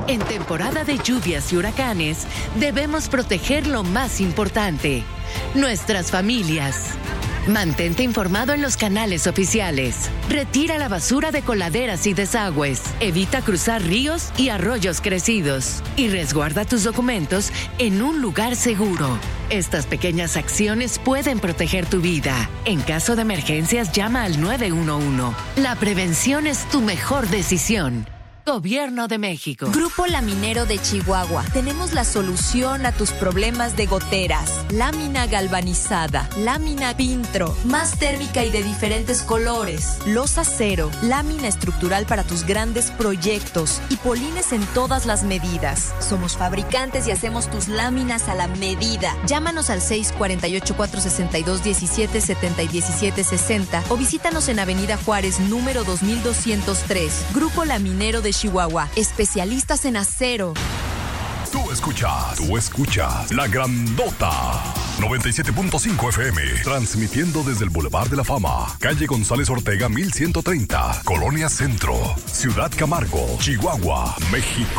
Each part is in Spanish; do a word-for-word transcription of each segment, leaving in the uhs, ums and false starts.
En temporada de lluvias y huracanes, debemos proteger lo más importante, nuestras familias. Mantente informado en los canales oficiales. Retira la basura de coladeras y desagües. Evita cruzar ríos y arroyos crecidos. Y resguarda tus documentos en un lugar seguro. Estas pequeñas acciones pueden proteger tu vida. En caso de emergencias, llama al nueve uno uno. La prevención es tu mejor decisión. Gobierno de México. Grupo Laminero de Chihuahua. Tenemos la solución a tus problemas de goteras. Lámina galvanizada, lámina Pintro, más térmica y de diferentes colores. Losa cero, lámina estructural para tus grandes proyectos y polines en todas las medidas. Somos fabricantes y hacemos tus láminas a la medida. Llámanos al seis cuatro ocho, cuatro seis dos, uno siete siete cero, uno siete seis cero o visítanos en Avenida Juárez, número dos mil doscientos tres. Grupo Laminero de Chihuahua, especialistas en acero. Tú escuchas, tú escuchas La Grandota noventa y siete punto cinco F M, transmitiendo desde el Boulevard de la Fama, calle González Ortega mil ciento treinta, Colonia Centro, Ciudad Camargo, Chihuahua, México.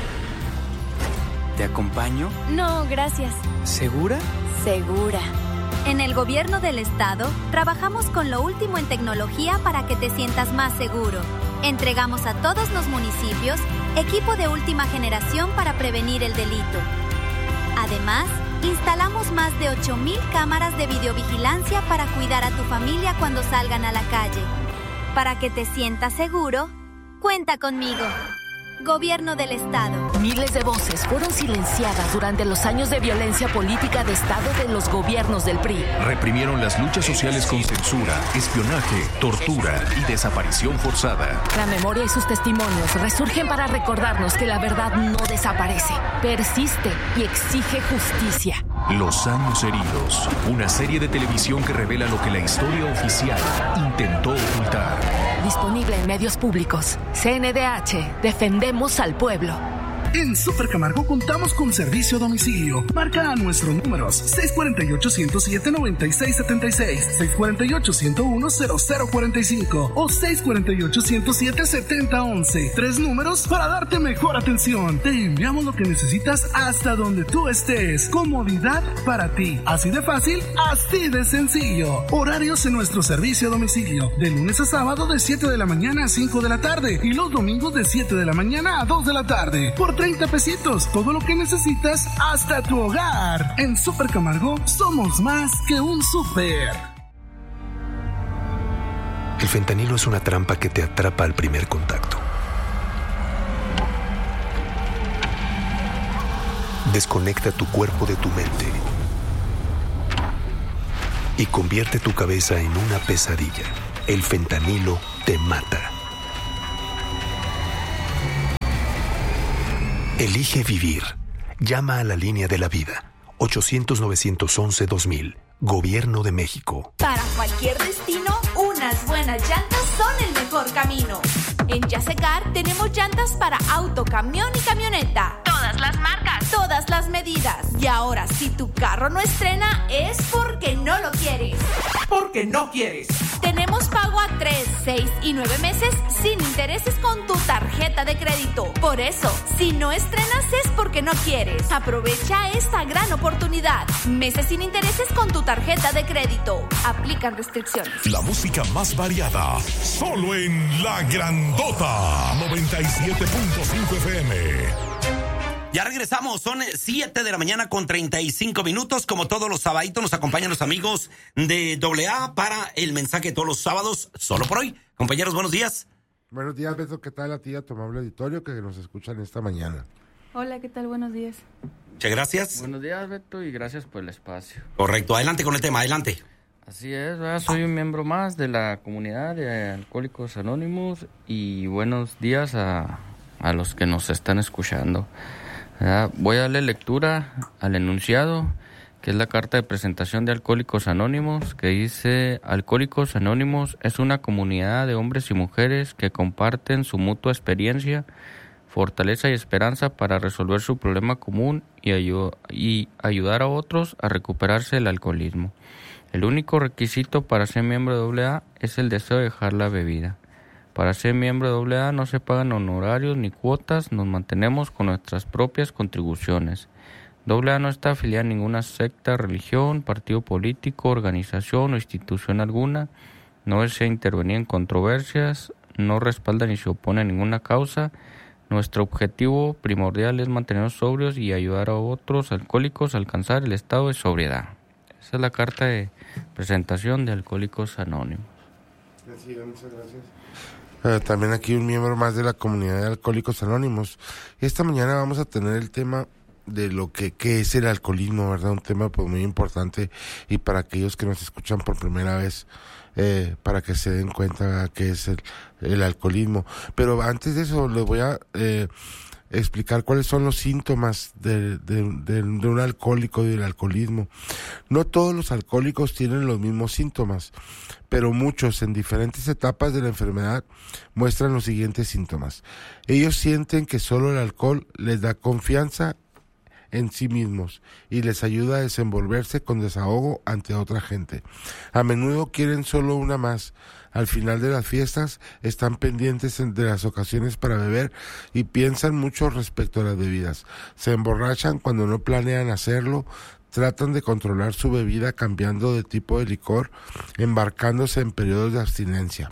¿Te acompaño? No, gracias. ¿Segura? Segura. En el gobierno del estado, trabajamos con lo último en tecnología para que te sientas más seguro. Entregamos a todos los municipios equipo de última generación para prevenir el delito. Además, instalamos más de ocho mil cámaras de videovigilancia para cuidar a tu familia cuando salgan a la calle. Para que te sientas seguro, cuenta conmigo. Gobierno del Estado. Miles de voces fueron silenciadas durante los años de violencia política de Estado de los gobiernos del P R I. Reprimieron las luchas sociales con censura, espionaje, tortura y desaparición forzada. La memoria y sus testimonios resurgen para recordarnos que la verdad no desaparece, persiste y exige justicia. Los años heridos, una serie de televisión que revela lo que la historia oficial intentó ocultar. Disponible en medios públicos. C N D H, defendemos al pueblo. En Super Camargo contamos con servicio a domicilio. Marca a nuestros números seis cuatro ocho, uno cero siete, nueve seis siete seis, seis cuatro ocho, uno cero uno, cero cero cuatro cinco o seis cuatro ocho, uno cero siete, siete cero once. Tres números para darte mejor atención. Te enviamos lo que necesitas hasta donde tú estés. Comodidad para ti. Así de fácil, así de sencillo. Horarios en nuestro servicio a domicilio. De lunes a sábado de siete de la mañana a cinco de la tarde y los domingos de siete de la mañana a dos de la tarde. Por treinta pesitos, todo lo que necesitas hasta tu hogar. En Super Camargo somos más que un súper. El fentanilo es una trampa que te atrapa al primer contacto. Desconecta tu cuerpo de tu mente y convierte tu cabeza en una pesadilla. El fentanilo te mata. Elige vivir. Llama a la línea de la vida. ochocientos, novecientos once, dos mil. Gobierno de México. Para cualquier destino, unas buenas llantas son el mejor camino. En Yasecar tenemos llantas para auto, camión y camioneta. Todas las marcas, todas las medidas. Y ahora, si tu carro no estrena, es porque no lo quieres. Porque no quieres. Tenemos pago a tres, seis y nueve meses sin intereses con tu tarjeta de crédito. Por eso, si no estrenas es porque no quieres. Aprovecha esta gran oportunidad. Meses sin intereses con tu tarjeta de crédito. Aplican restricciones. La música más variada, solo en La Grandota noventa y siete punto cinco F M. Ya regresamos, son siete de la mañana con treinta y cinco minutos. Como todos los sabaditos, nos acompañan los amigos de doble A para el mensaje de todos los sábados, solo por hoy. Compañeros, buenos días. Buenos días, Beto. ¿Qué tal a ti, a tu amable auditorio que nos escuchan esta mañana? Hola, ¿qué tal? Buenos días. Muchas gracias. Buenos días, Beto, y gracias por el espacio. Correcto, adelante con el tema, adelante. Así es, ¿verdad? Soy un miembro más de la comunidad de Alcohólicos Anónimos y buenos días a, a los que nos están escuchando. ¿Verdad? Voy a darle lectura al enunciado, que es la carta de presentación de Alcohólicos Anónimos, que dice: Alcohólicos Anónimos es una comunidad de hombres y mujeres que comparten su mutua experiencia, fortaleza y esperanza para resolver su problema común y, ayu- y ayudar a otros a recuperarse del alcoholismo. El único requisito para ser miembro de doble A es el deseo de dejar la bebida. Para ser miembro de doble A no se pagan honorarios ni cuotas, nos mantenemos con nuestras propias contribuciones. doble A no está afiliada a ninguna secta, religión, partido político, organización o institución alguna, no desea intervenir en controversias, no respalda ni se opone a ninguna causa. Nuestro objetivo primordial es mantenernos sobrios y ayudar a otros alcohólicos a alcanzar el estado de sobriedad. Esa es la carta de presentación de Alcohólicos Anónimos. Sí, muchas gracias. Uh, también aquí un miembro más de la comunidad de Alcohólicos Anónimos. Esta mañana vamos a tener el tema de lo que, que es el alcoholismo, ¿verdad? Un tema pues muy importante, y para aquellos que nos escuchan por primera vez, eh, para que se den cuenta, ¿verdad?, qué es el, el alcoholismo. Pero antes de eso les voy a eh, explicar cuáles son los síntomas de, de, de, de un alcohólico y del alcoholismo. No todos los alcohólicos tienen los mismos síntomas, pero muchos en diferentes etapas de la enfermedad muestran los siguientes síntomas. Ellos sienten que solo el alcohol les da confianza en sí mismos y les ayuda a desenvolverse con desahogo ante otra gente. A menudo quieren solo una más. Al final de las fiestas están pendientes de las ocasiones para beber y piensan mucho respecto a las bebidas. Se emborrachan cuando no planean hacerlo. Tratan de controlar su bebida cambiando de tipo de licor, embarcándose en periodos de abstinencia,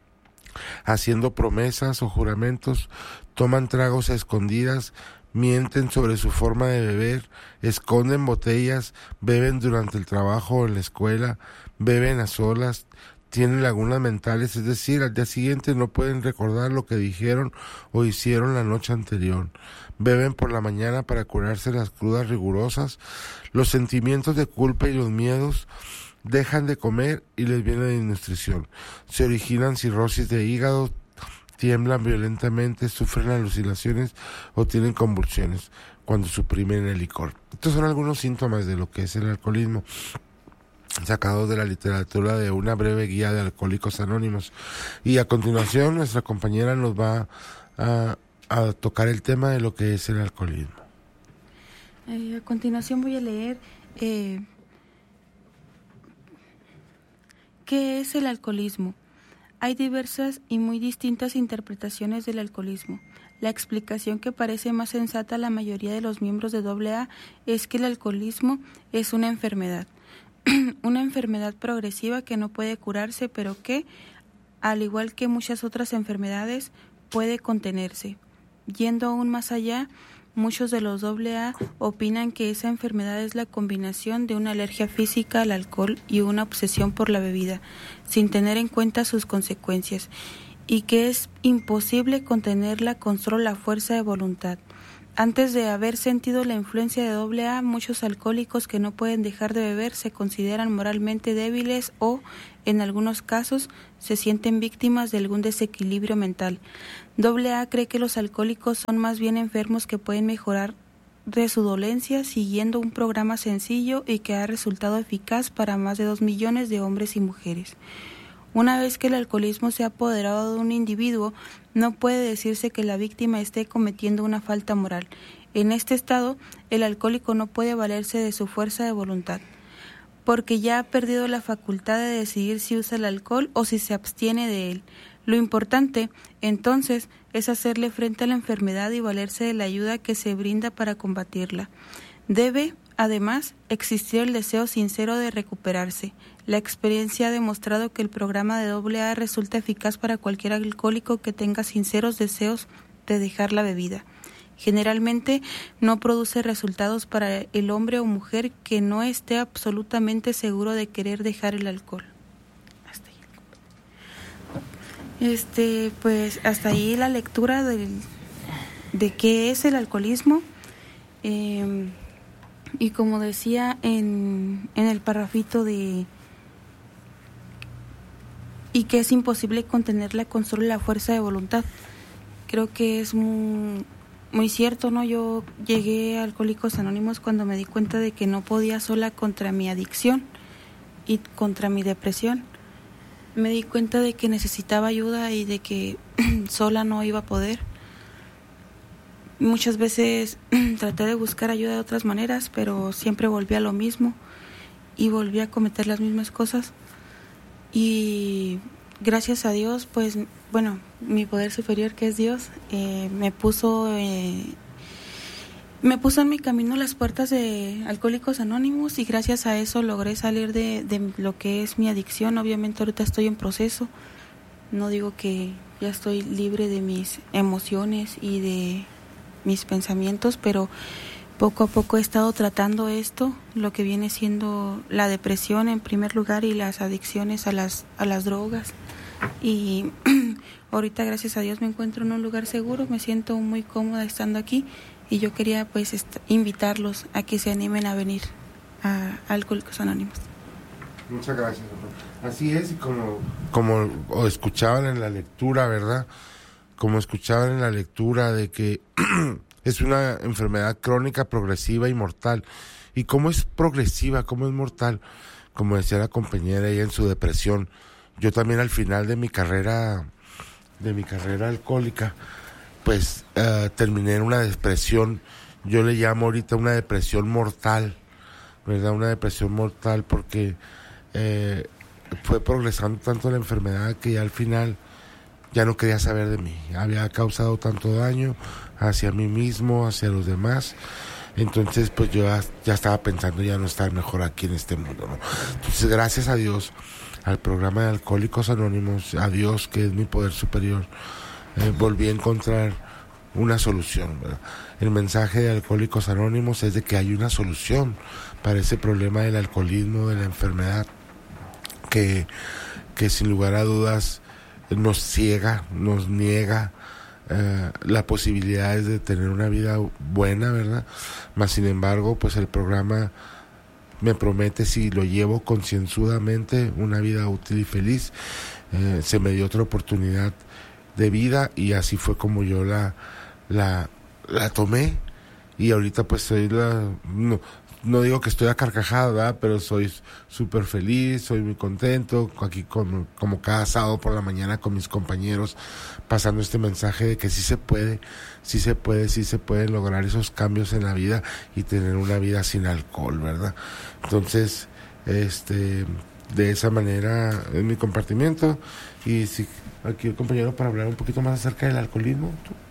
haciendo promesas o juramentos, toman tragos a escondidas, mienten sobre su forma de beber, esconden botellas, beben durante el trabajo o en la escuela, beben a solas, tienen lagunas mentales, es decir, al día siguiente no pueden recordar lo que dijeron o hicieron la noche anterior. Beben por la mañana para curarse las crudas rigurosas. Los sentimientos de culpa y los miedos dejan de comer y les viene la desnutrición. Se originan cirrosis de hígado, tiemblan violentamente, sufren alucinaciones o tienen convulsiones cuando suprimen el licor. Estos son algunos síntomas de lo que es el alcoholismo, sacados de la literatura de Una breve guía de Alcohólicos Anónimos. Y a continuación nuestra compañera nos va a, a tocar el tema de lo que es el alcoholismo. Eh, a continuación voy a leer eh, ¿qué es el alcoholismo? Hay diversas y muy distintas interpretaciones del alcoholismo. La explicación que parece más sensata a la mayoría de los miembros de doble A es que el alcoholismo es una enfermedad. Una enfermedad progresiva que no puede curarse, pero que, al igual que muchas otras enfermedades, puede contenerse. Yendo aún más allá, muchos de los doble A opinan que esa enfermedad es la combinación de una alergia física al alcohol y una obsesión por la bebida, sin tener en cuenta sus consecuencias, y que es imposible contenerla con solo la fuerza de voluntad. Antes de haber sentido la influencia de doble A, muchos alcohólicos que no pueden dejar de beber se consideran moralmente débiles o, en algunos casos, se sienten víctimas de algún desequilibrio mental. doble A cree que los alcohólicos son más bien enfermos que pueden mejorar de su dolencia siguiendo un programa sencillo y que ha resultado eficaz para más de dos millones de hombres y mujeres. Una vez que el alcoholismo se ha apoderado de un individuo, no puede decirse que la víctima esté cometiendo una falta moral. En este estado, el alcohólico no puede valerse de su fuerza de voluntad, porque ya ha perdido la facultad de decidir si usa el alcohol o si se abstiene de él. Lo importante, entonces, es hacerle frente a la enfermedad y valerse de la ayuda que se brinda para combatirla. Debe, además, existir el deseo sincero de recuperarse. La experiencia ha demostrado que el programa de doble A resulta eficaz para cualquier alcohólico que tenga sinceros deseos de dejar la bebida. Generalmente no produce resultados para el hombre o mujer que no esté absolutamente seguro de querer dejar el alcohol. Hasta ahí. Este, pues hasta ahí la lectura del, de qué es el alcoholismo. Eh, y como decía en, en el parrafito de y que es imposible contenerla con solo la fuerza de voluntad. Creo que es muy, muy cierto, ¿no? Yo llegué a Alcohólicos Anónimos cuando me di cuenta de que no podía sola contra mi adicción y contra mi depresión. Me di cuenta de que necesitaba ayuda y de que sola no iba a poder. Muchas veces traté de buscar ayuda de otras maneras, pero siempre volví a lo mismo y volví a cometer las mismas cosas. Y gracias a Dios, pues, bueno, mi poder superior, que es Dios, eh, me puso... Eh, Me puso en mi camino las puertas de Alcohólicos Anónimos y gracias a eso logré salir de, de lo que es mi adicción. Obviamente ahorita estoy en proceso, no digo que ya estoy libre de mis emociones y de mis pensamientos, pero poco a poco he estado tratando esto, lo que viene siendo la depresión en primer lugar y las adicciones a las, a las drogas. Y ahorita gracias a Dios me encuentro en un lugar seguro, me siento muy cómoda estando aquí. Y yo quería pues est- invitarlos a que se animen a venir a, a Alcohólicos Anónimos. Muchas gracias. Así es, y como, como o escuchaban en la lectura, ¿verdad? Como escuchaban en la lectura de que es una enfermedad crónica, progresiva y mortal. ¿Y cómo es progresiva? ¿Cómo es mortal? Como decía la compañera ella en su depresión. Yo también al final de mi carrera, de mi carrera alcohólica, pues uh, terminé en una depresión, yo le llamo ahorita una depresión mortal, ¿verdad? Una depresión mortal porque eh, fue progresando tanto la enfermedad que ya al final ya no quería saber de mí, había causado tanto daño hacia mí mismo, hacia los demás, entonces pues yo ya, ya estaba pensando ya no estar mejor aquí en este mundo, ¿no? Entonces gracias a Dios, al programa de Alcohólicos Anónimos, a Dios que es mi poder superior, Eh, volví a encontrar una solución, ¿verdad? El mensaje de Alcohólicos Anónimos es de que hay una solución para ese problema del alcoholismo, de la enfermedad, que, que sin lugar a dudas nos ciega, nos niega eh, la posibilidad de tener una vida buena, ¿verdad? Mas sin embargo, pues el programa me promete, si lo llevo concienzudamente, una vida útil y feliz. Eh, se me dio otra oportunidad de vida y así fue como yo la la la tomé y ahorita pues soy la no, no digo que estoy a carcajadas, ¿verdad? Pero soy súper feliz, soy muy contento aquí con, como cada sábado por la mañana con mis compañeros pasando este mensaje de que sí se puede, sí se puede, sí se pueden lograr esos cambios en la vida y tener una vida sin alcohol, ¿verdad? Entonces, este de esa manera es mi compartimiento y si aquí el compañero para hablar un poquito más acerca del alcoholismo.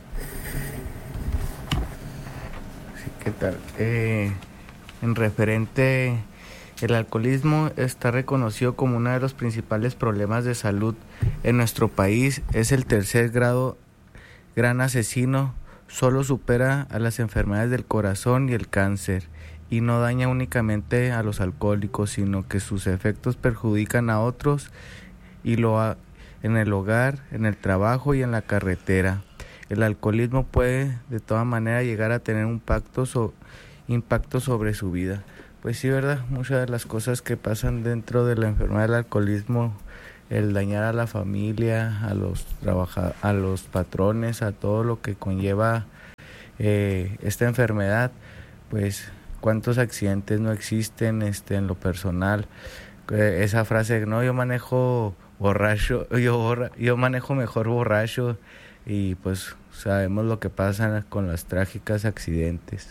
Sí, ¿qué tal? Eh, en referente, el alcoholismo está reconocido como uno de los principales problemas de salud en nuestro país. Es el tercer grado gran asesino, solo supera a las enfermedades del corazón y el cáncer. Y no daña únicamente a los alcohólicos, sino que sus efectos perjudican a otros y lo ha, en el hogar, en el trabajo y en la carretera. El alcoholismo puede de todas maneras llegar a tener un impacto, so, impacto sobre su vida. Pues sí, ¿verdad? Muchas de las cosas que pasan dentro de la enfermedad del alcoholismo, el dañar a la familia, a los trabaja, a los patrones, a todo lo que conlleva eh, esta enfermedad, pues cuántos accidentes no existen este en lo personal. Eh, esa frase, no, yo manejo borracho, yo borra, yo manejo mejor borracho, y pues sabemos lo que pasa con los trágicos accidentes.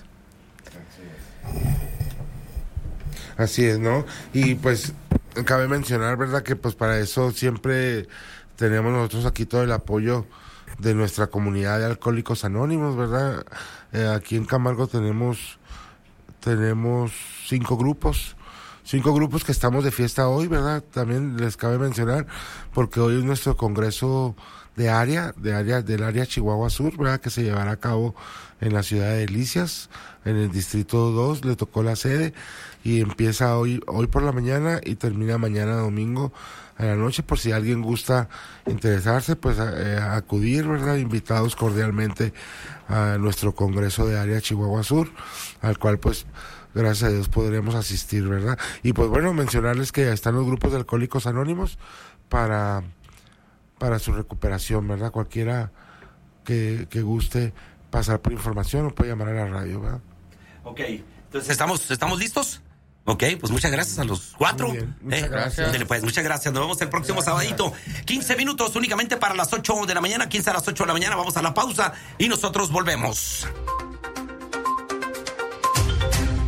Así es, ¿no? Y pues cabe mencionar, ¿verdad?, que pues para eso siempre tenemos nosotros aquí todo el apoyo de nuestra comunidad de Alcohólicos Anónimos, ¿verdad? Eh, aquí en Camargo tenemos tenemos cinco grupos, cinco grupos que estamos de fiesta hoy, ¿verdad? También les cabe mencionar, porque hoy es nuestro congreso de área, de área del área Chihuahua Sur, ¿verdad?, que se llevará a cabo en la ciudad de Delicias, en el distrito dos, le tocó la sede, y empieza hoy, hoy por la mañana y termina mañana domingo a la noche, por si alguien gusta interesarse, pues eh, acudir, ¿verdad? Invitados cordialmente a nuestro congreso de área Chihuahua Sur, al cual pues gracias a Dios podremos asistir, ¿verdad? Y pues bueno, mencionarles que están los grupos de Alcohólicos Anónimos para, para su recuperación, ¿verdad? Cualquiera que, que guste pasar por información o puede llamar a la radio, ¿verdad? Ok, entonces estamos, ¿estamos listos? Ok, pues muchas gracias a los cuatro. Muy bien, muchas eh, gracias. Dele, pues, muchas gracias. Nos vemos el próximo sabadito. quince minutos únicamente para las ocho de la mañana. quince a las ocho de la mañana. Vamos a la pausa y nosotros volvemos.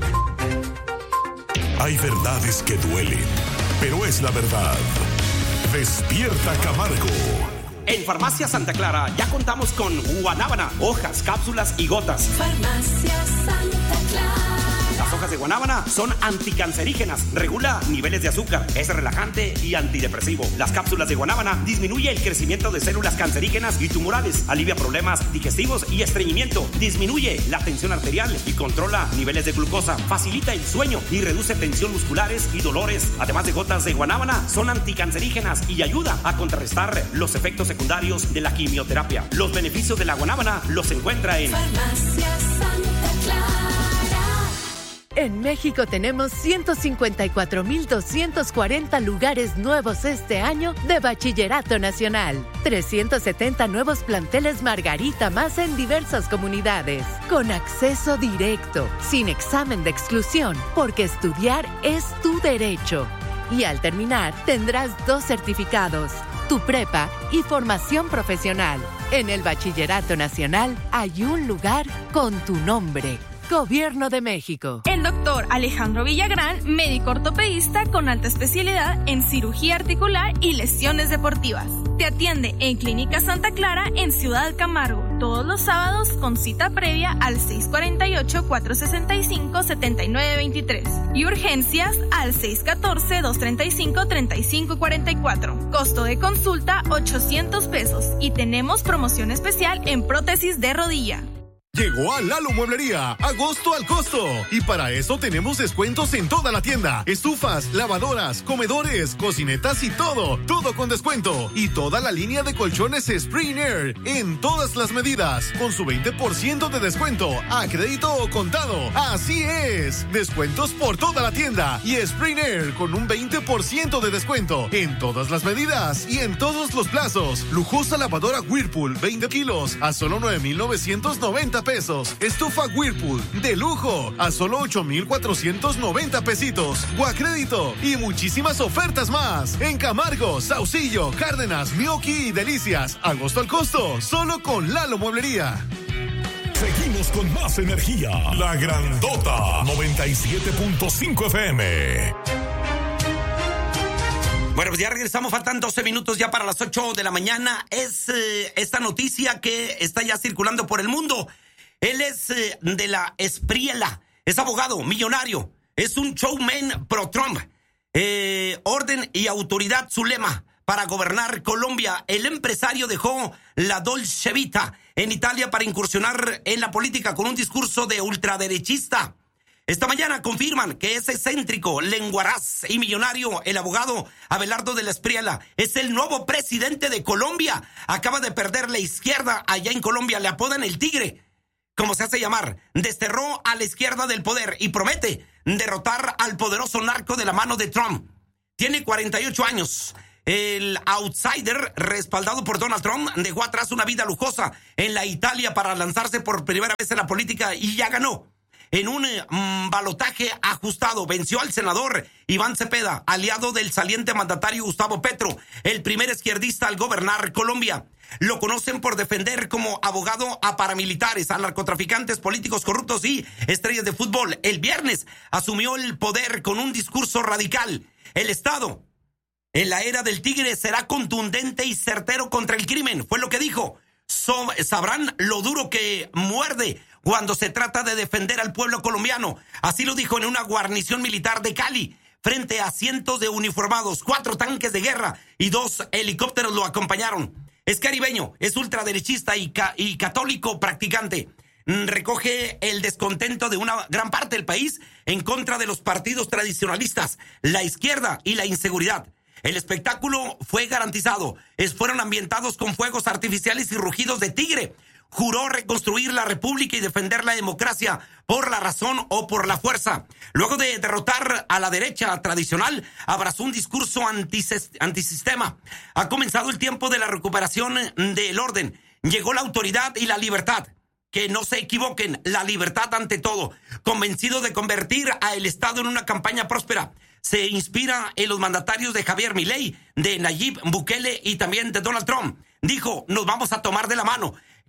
Hay verdades que duelen, pero es la verdad. Despierta Camargo. En Farmacia Santa Clara ya contamos con guanábana, hojas, cápsulas y gotas. Farmacia Santa Clara. Las hojas de guanábana son anticancerígenas, regula niveles de azúcar, es relajante y antidepresivo. Las cápsulas de guanábana disminuye el crecimiento de células cancerígenas y tumorales, alivia problemas digestivos y estreñimiento, disminuye la tensión arterial y controla niveles de glucosa, facilita el sueño y reduce tensión musculares y dolores. Además de gotas de guanábana, son anticancerígenas y ayuda a contrarrestar los efectos secundarios de la quimioterapia. Los beneficios de la guanábana los encuentra en Farmacia Santa Clara. En México tenemos ciento cincuenta y cuatro mil doscientos cuarenta lugares nuevos este año de Bachillerato Nacional. trescientos setenta nuevos planteles Margarita más en diversas comunidades. Con acceso directo, sin examen de exclusión, porque estudiar es tu derecho. Y al terminar, tendrás dos certificados, tu prepa y formación profesional. En el Bachillerato Nacional hay un lugar con tu nombre. Gobierno de México. El doctor Alejandro Villagrán, médico ortopedista con alta especialidad en cirugía articular y lesiones deportivas. Te atiende en Clínica Santa Clara en Ciudad Camargo, todos los sábados con cita previa al seis cuatro ocho, cuatro seis cinco, siete nueve dos tres y urgencias al seis uno cuatro, dos tres cinco, tres cinco cuatro cuatro. Costo de consulta ochocientos pesos y tenemos promoción especial en prótesis de rodilla. Llegó a Lalo Mueblería, agosto al costo. Y para eso tenemos descuentos en toda la tienda. Estufas, lavadoras, comedores, cocinetas y todo. Todo con descuento. Y toda la línea de colchones Spring Air en todas las medidas. Con su veinte por ciento de descuento. A crédito o contado. Así es. Descuentos por toda la tienda. Y Spring Air con un veinte por ciento de descuento. En todas las medidas y en todos los plazos. Lujosa lavadora Whirlpool, veinte kilos. A solo nueve mil novecientos noventa pesos. Estufa Whirlpool de lujo a solo ocho mil cuatrocientos noventa pesitos. Guacrédito y muchísimas ofertas más en Camargo, Saucillo, Cárdenas, Mioqui y Delicias. Agosto al costo, solo con Lalo Mueblería. Seguimos con más energía. La Grandota noventa y siete punto cinco F M. Bueno, pues ya regresamos, faltan doce minutos ya para las ocho de la mañana. Es eh, esta noticia que está ya circulando por el mundo. Él es eh, de la Espriella, es abogado, millonario, es un showman pro-Trump. Eh, orden y autoridad, su lema para gobernar Colombia. El empresario dejó la Dolce Vita en Italia para incursionar en la política con un discurso de ultraderechista. Esta mañana confirman que es excéntrico, lenguaraz y millonario. El abogado Abelardo de la Espriella es el nuevo presidente de Colombia. Acaba de perder la izquierda allá en Colombia. Le apodan el Tigre, como se hace llamar. Desterró a la izquierda del poder y promete derrotar al poderoso narco de la mano de Trump. Tiene cuarenta y ocho años. El outsider, respaldado por Donald Trump, dejó atrás una vida lujosa en la Italia para lanzarse por primera vez en la política y ya ganó. En un mm, balotaje ajustado, venció al senador Iván Cepeda, aliado del saliente mandatario Gustavo Petro, el primer izquierdista al gobernar Colombia. Lo conocen por defender como abogado a paramilitares, a narcotraficantes, políticos corruptos y estrellas de fútbol. El viernes asumió el poder con un discurso radical. El Estado, en la era del tigre, será contundente y certero contra el crimen, fue lo que dijo. So, sabrán lo duro que muerde cuando se trata de defender al pueblo colombiano. Así lo dijo en una guarnición militar de Cali, frente a cientos de uniformados. Cuatro tanques de guerra y dos helicópteros lo acompañaron. Es caribeño, es ultraderechista y, ca- y católico practicante. Recoge el descontento de una gran parte del país en contra de los partidos tradicionalistas, la izquierda y la inseguridad. El espectáculo fue garantizado. Es, fueron ambientados con fuegos artificiales y rugidos de tigre. Juró reconstruir la república y defender la democracia por la razón o por la fuerza. Luego de derrotar a la derecha tradicional, abrazó un discurso antises- antisistema. Ha comenzado el tiempo de la recuperación del orden. Llegó la autoridad y la libertad. Que no se equivoquen, la libertad ante todo. Convencido de convertir a el Estado en una campaña próspera. Se inspira en los mandatarios de Javier Milei, de Nayib Bukele y también de Donald Trump. Dijo, nos vamos a tomar de la mano.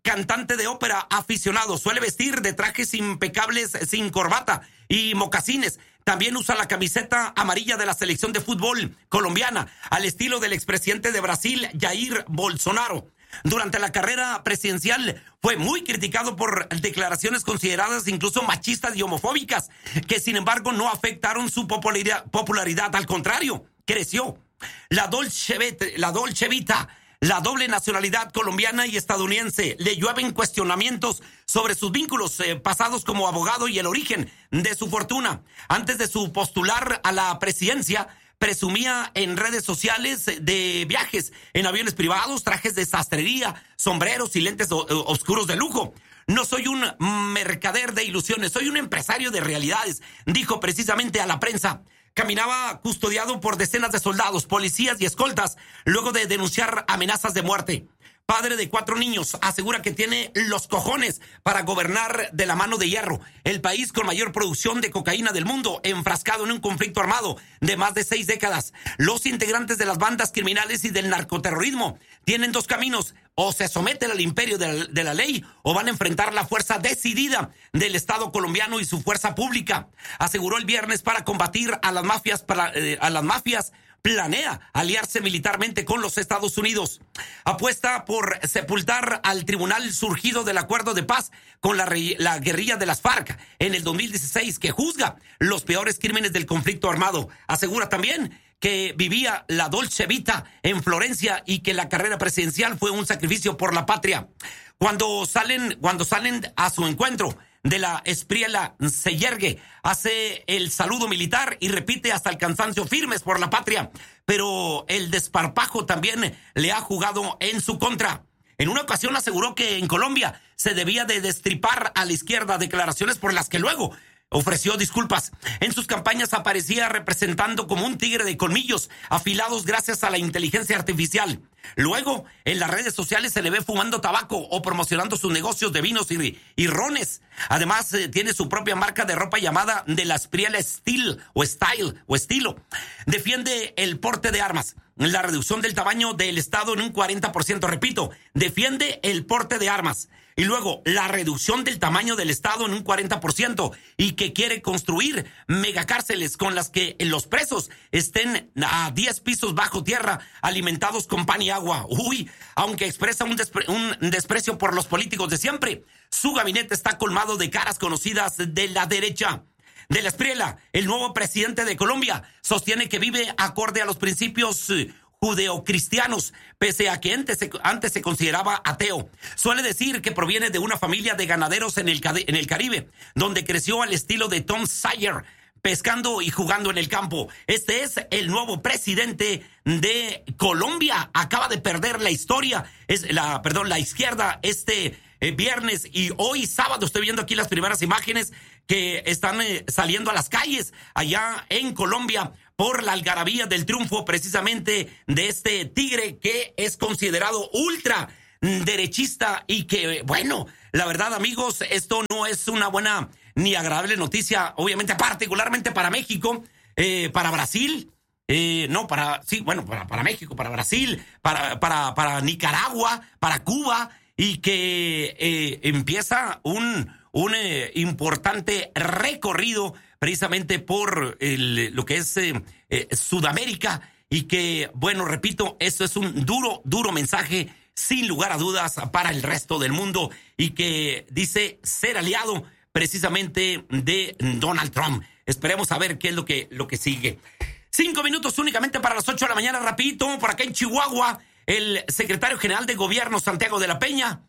cantante de ópera aficionado. Suele vestir de trajes impecables sin corbata y mocasines. También usa la camiseta amarilla de la selección de fútbol colombiana, al estilo del expresidente de Brasil, Jair Bolsonaro. Durante la carrera presidencial fue muy criticado por declaraciones consideradas incluso machistas y homofóbicas, que sin embargo no afectaron su popularidad, popularidad al contrario, creció. La Dolce Vita, la Dolce Vita, la doble nacionalidad colombiana y estadounidense, le llueven cuestionamientos sobre sus vínculos eh, pasados como abogado y el origen de su fortuna. Antes de su postular a la presidencia, presumía en redes sociales de viajes en aviones privados, trajes de sastrería, sombreros y lentes oscuros de lujo. No soy un mercader de ilusiones, soy un empresario de realidades, dijo precisamente a la prensa. Caminaba custodiado por decenas de soldados, policías y escoltas, luego de denunciar amenazas de muerte. Padre de cuatro niños, asegura que tiene los cojones para gobernar de la mano de hierro el país con mayor producción de cocaína del mundo, enfrascado en un conflicto armado de más de seis décadas. Los integrantes de las bandas criminales y del narcoterrorismo tienen dos caminos: o se someten al imperio de la, de la ley o van a enfrentar la fuerza decidida del Estado colombiano y su fuerza pública. Aseguró el viernes para combatir a las mafias, para, eh, a las mafias planea aliarse militarmente con los Estados Unidos. Apuesta por sepultar al tribunal surgido del acuerdo de paz con la, la guerrilla de las FARC en el dos mil dieciséis, que juzga los peores crímenes del conflicto armado. Asegura también que vivía la Dolce Vita en Florencia y que la carrera presidencial fue un sacrificio por la patria. Cuando salen, cuando salen a su encuentro de la Espriella, se yergue, hace el saludo militar y repite hasta el cansancio: firmes por la patria. Pero el desparpajo también le ha jugado en su contra. En una ocasión aseguró que en Colombia se debía de destripar a la izquierda, declaraciones por las que luego ofreció disculpas. En sus campañas aparecía representando como un tigre de colmillos afilados gracias a la inteligencia artificial. Luego, en las redes sociales se le ve fumando tabaco o promocionando sus negocios de vinos y, y rones. Además, eh, tiene su propia marca de ropa llamada de la Espriella Style o Style o Estilo. Defiende el porte de armas, la reducción del tamaño del Estado en un cuarenta por ciento, repito, defiende el porte de armas. Y luego, la reducción del tamaño del Estado en un cuarenta por ciento y que quiere construir megacárceles con las que los presos estén a diez pisos bajo tierra, alimentados con pan y agua. Uy, aunque expresa un, despre- un desprecio por los políticos de siempre, su gabinete está colmado de caras conocidas de la derecha. De la Espriella, el nuevo presidente de Colombia, sostiene que vive acorde a los principios eh, judeocristianos, pese a que antes se, antes se consideraba ateo. Suele decir que proviene de una familia de ganaderos en el, en el Caribe, donde creció al estilo de Tom Sawyer, pescando y jugando en el campo. Este es el nuevo presidente de Colombia. Acaba de perder la historia, es la, perdón, la izquierda este eh, viernes, y hoy sábado estoy viendo aquí las primeras imágenes que están eh, saliendo a las calles allá en Colombia por la algarabía del triunfo precisamente de este tigre que es considerado ultra derechista y que, bueno, la verdad, amigos, esto no es una buena ni agradable noticia, obviamente, particularmente para México, eh, para Brasil, eh, no, para, sí, bueno, para, para México, para Brasil, para, para, para Nicaragua, para Cuba, y que eh, empieza un, un eh, importante recorrido precisamente por el, lo que es eh, eh, Sudamérica, y que, bueno, repito, esto es un duro, duro mensaje, sin lugar a dudas, para el resto del mundo, y que dice ser aliado precisamente de Donald Trump. Esperemos a ver qué es lo que, lo que sigue. Cinco minutos únicamente para las ocho de la mañana, rapidito, por acá en Chihuahua, el secretario general de Gobierno, Santiago de la Peña,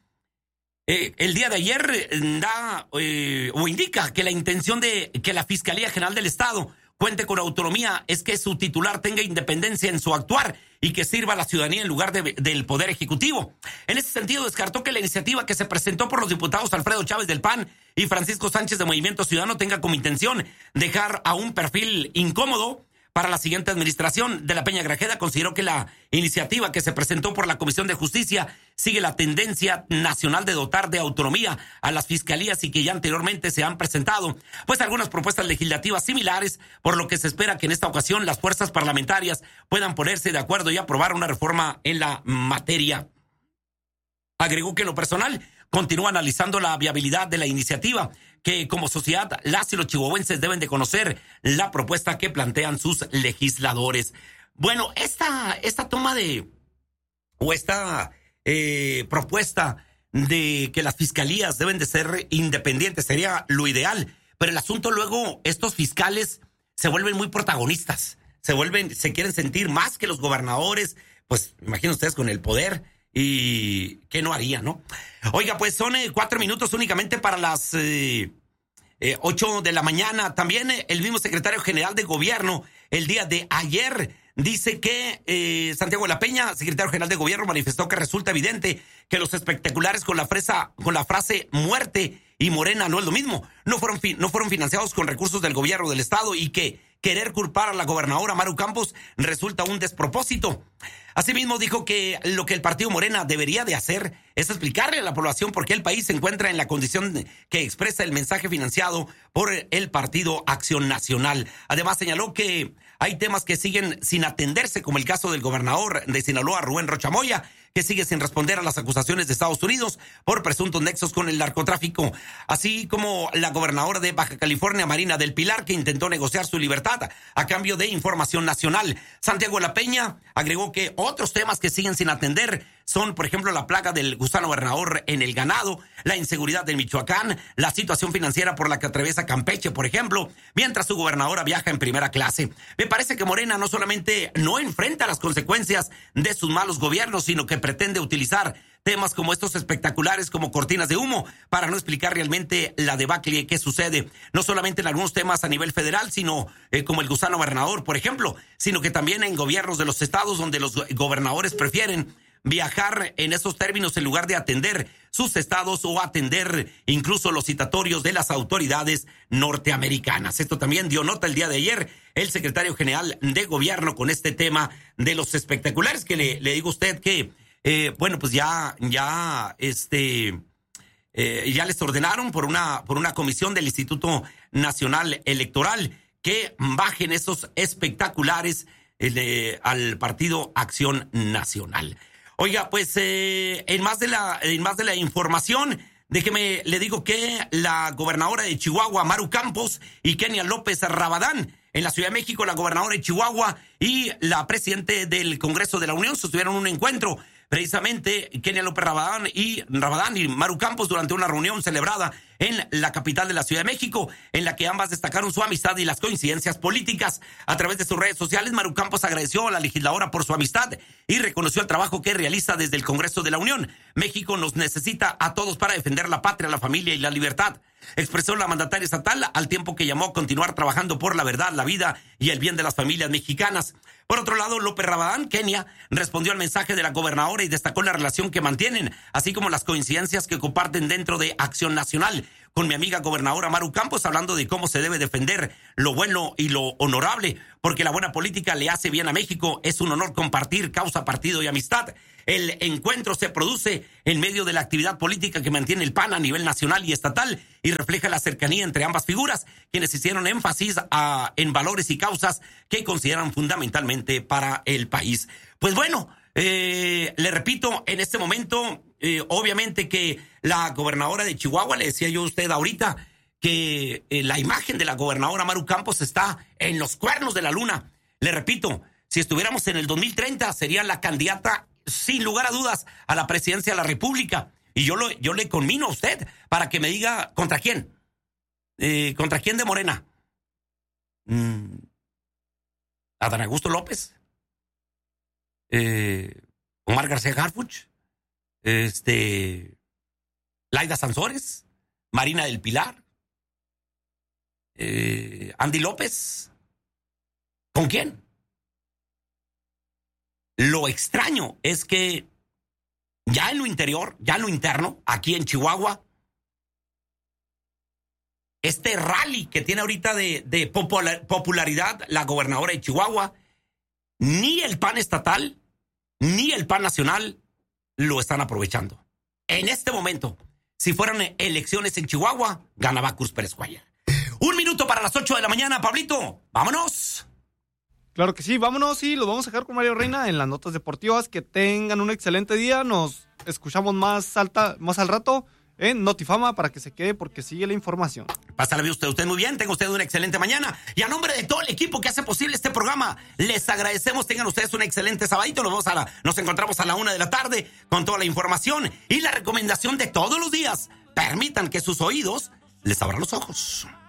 Eh, el día de ayer eh, da eh, o indica que la intención de que la Fiscalía General del Estado cuente con autonomía es que su titular tenga independencia en su actuar y que sirva a la ciudadanía en lugar de, del Poder Ejecutivo. En ese sentido, descartó que la iniciativa que se presentó por los diputados Alfredo Chávez del P A N y Francisco Sánchez de Movimiento Ciudadano tenga como intención dejar a un perfil incómodo para la siguiente administración. De la Peña Grajeda consideró que la iniciativa que se presentó por la Comisión de Justicia sigue la tendencia nacional de dotar de autonomía a las fiscalías y que ya anteriormente se han presentado pues algunas propuestas legislativas similares, por lo que se espera que en esta ocasión las fuerzas parlamentarias puedan ponerse de acuerdo y aprobar una reforma en la materia. Agregó que en lo personal continúa analizando la viabilidad de la iniciativa, que como sociedad las y los chihuahuenses deben de conocer la propuesta que plantean sus legisladores. Bueno, esta, esta toma de, o esta eh, propuesta de que las fiscalías deben de ser independientes sería lo ideal, pero el asunto luego, estos fiscales se vuelven muy protagonistas, se vuelven, se quieren sentir más que los gobernadores, pues imaginen ustedes con el poder. ¿Y qué no haría, no? Oiga, pues son eh, cuatro minutos únicamente para las eh, eh, ocho de la mañana. También eh, el mismo secretario general de gobierno el día de ayer dice que eh, Santiago de la Peña, secretario general de gobierno, manifestó que resulta evidente que los espectaculares con la, fresa, con la frase muerte y Morena no es lo mismo. No fueron, fi- no fueron financiados con recursos del gobierno del estado y que querer culpar a la gobernadora Maru Campos resulta un despropósito. Asimismo, dijo que lo que el partido Morena debería de hacer es explicarle a la población por qué el país se encuentra en la condición que expresa el mensaje financiado por el Partido Acción Nacional. Además, señaló que hay temas que siguen sin atenderse, como el caso del gobernador de Sinaloa, Rubén Rocha Moya, que sigue sin responder a las acusaciones de Estados Unidos por presuntos nexos con el narcotráfico, así como la gobernadora de Baja California, Marina del Pilar, que intentó negociar su libertad a cambio de información nacional. Santiago de la Peña agregó que otros temas que siguen sin atender son, por ejemplo, la plaga del gusano gobernador en el ganado, la inseguridad en Michoacán, la situación financiera por la que atraviesa Campeche, por ejemplo, mientras su gobernadora viaja en primera clase. Me parece que Morena no solamente no enfrenta las consecuencias de sus malos gobiernos, sino que pretende utilizar temas como estos espectaculares como cortinas de humo para no explicar realmente la debacle que sucede, no solamente en algunos temas a nivel federal, sino eh, como el gusano gobernador, por ejemplo, sino que también en gobiernos de los estados donde los gobernadores prefieren viajar en esos términos en lugar de atender sus estados o atender incluso los citatorios de las autoridades norteamericanas. Esto también dio nota el día de ayer el secretario general de gobierno con este tema de los espectaculares, que le, le digo a usted que, eh, bueno, pues ya, ya, este, eh, ya les ordenaron por una, por una comisión del Instituto Nacional Electoral que bajen esos espectaculares eh, al Partido Acción Nacional. Oiga, pues eh, en más de la en más de la información, déjeme le digo que la gobernadora de Chihuahua, Maru Campos, y Kenia López Rabadán, en la Ciudad de México, la gobernadora de Chihuahua y la presidente del Congreso de la Unión sostuvieron un encuentro. Precisamente Kenia López Rabadán y Rabadán y Maru Campos durante una reunión celebrada en la capital de la Ciudad de México, en la que ambas destacaron su amistad y las coincidencias políticas. A través de sus redes sociales, Maru Campos agradeció a la legisladora por su amistad y reconoció el trabajo que realiza desde el Congreso de la Unión. México nos necesita a todos para defender la patria, la familia y la libertad, expresó la mandataria estatal, al tiempo que llamó a continuar trabajando por la verdad, la vida y el bien de las familias mexicanas. Por otro lado, López Rabadán, Kenia, respondió al mensaje de la gobernadora y destacó la relación que mantienen, así como las coincidencias que comparten dentro de Acción Nacional. Con mi amiga gobernadora Maru Campos, hablando de cómo se debe defender lo bueno y lo honorable, porque la buena política le hace bien a México. Es un honor compartir causa, partido y amistad. El encuentro se produce en medio de la actividad política que mantiene el P A N a nivel nacional y estatal y refleja la cercanía entre ambas figuras, quienes hicieron énfasis a, en valores y causas que consideran fundamentalmente para el país. Pues bueno, eh, le repito, en este momento, eh, obviamente que la gobernadora de Chihuahua, le decía yo a usted ahorita, que eh, la imagen de la gobernadora Maru Campos está en los cuernos de la luna. Le repito, si estuviéramos en el dos mil treinta, sería la candidata sin lugar a dudas a la presidencia de la República. Y yo, lo, yo le conmino a usted para que me diga contra quién. Eh, ¿Contra quién de Morena? Mm, ¿Adán Augusto López? Eh, ¿Omar García Harfuch? Este, ¿Laida Sansores? ¿Marina del Pilar? Eh, ¿Andy López? ¿Con quién? Lo extraño es que ya en lo interior, ya en lo interno, aquí en Chihuahua, este rally que tiene ahorita de, de popular, popularidad la gobernadora de Chihuahua, ni el P A N estatal, ni el P A N nacional lo están aprovechando. En este momento, si fueran elecciones en Chihuahua, ganaba Cruz Pérez Cuellar. Un minuto para las ocho de la mañana, Pablito. ¡Vámonos! Claro que sí, vámonos y los vamos a dejar con Mario Reina en las notas deportivas. Que tengan un excelente día. Nos escuchamos más, alta, más al rato en Notifama para que se quede porque sigue la información. Pásale usted, usted muy bien, tenga usted una excelente mañana. Y a nombre de todo el equipo que hace posible este programa, les agradecemos, tengan ustedes un excelente sabadito. Nos, vamos a la, nos encontramos a la una de la tarde con toda la información y la recomendación de todos los días. Permitan que sus oídos les abran los ojos.